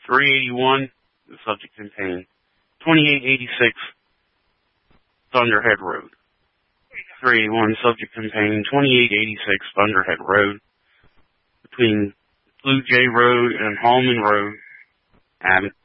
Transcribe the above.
381, the subject contained 2886 Thunderhead Road. 381, subject contained 2886 Thunderhead Road, between Blue Jay Road and Hallman Road, Abbott.